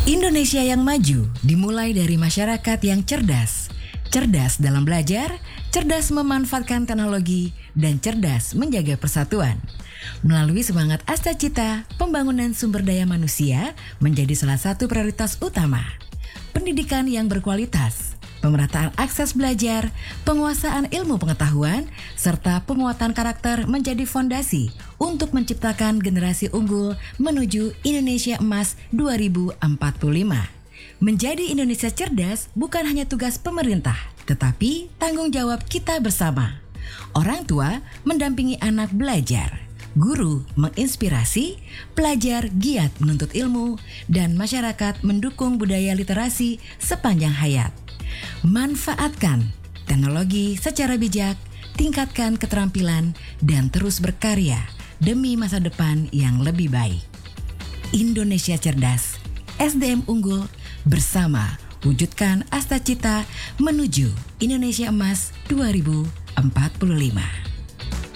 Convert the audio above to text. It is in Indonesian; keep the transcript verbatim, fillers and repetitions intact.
Indonesia yang maju dimulai dari masyarakat yang cerdas. Cerdas dalam belajar, cerdas memanfaatkan teknologi, dan cerdas menjaga persatuan. Melalui semangat Astacita, pembangunan sumber daya manusia menjadi salah satu prioritas utama. Pendidikan yang berkualitas, pemerataan akses belajar, penguasaan ilmu pengetahuan, serta penguatan karakter menjadi fondasi untuk menciptakan generasi unggul menuju Indonesia Emas dua ribu empat puluh lima. Menjadi Indonesia cerdas bukan hanya tugas pemerintah, tetapi tanggung jawab kita bersama. Orang tua mendampingi anak belajar, guru menginspirasi, pelajar giat menuntut ilmu, dan masyarakat mendukung budaya literasi sepanjang hayat. Manfaatkan teknologi secara bijak, tingkatkan keterampilan, dan terus berkarya demi masa depan yang lebih baik. Indonesia cerdas, S D M unggul, bersama wujudkan Astacita menuju Indonesia Emas dua ribu empat puluh lima.